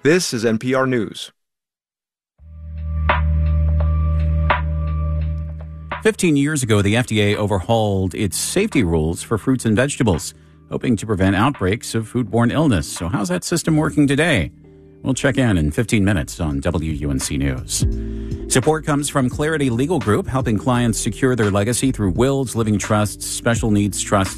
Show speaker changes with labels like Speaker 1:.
Speaker 1: This is NPR News.
Speaker 2: 15 years ago, the FDA overhauled its safety rules for fruits and vegetables, hoping to prevent outbreaks of foodborne illness. So how's that system working today? We'll check in 15 minutes on WUNC News. Support comes from Clarity Legal Group, helping clients secure their legacy through wills, living trusts, special needs trusts,